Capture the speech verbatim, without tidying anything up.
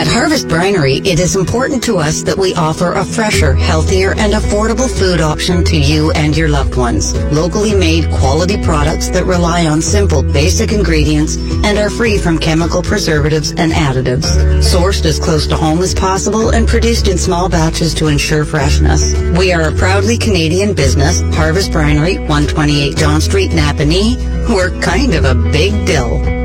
At Harvest Brinery, it is important to us that we offer a fresher, healthier, and affordable food option to you and your loved ones. Locally made quality products that rely on simple, basic ingredients and are free from chemical preservatives and additives. Sourced as close to home as possible and produced in small batches to ensure freshness. We are a proudly Canadian business. Harvest Brinery, one twenty-eight John Street, Napanee. We're kind of a big deal.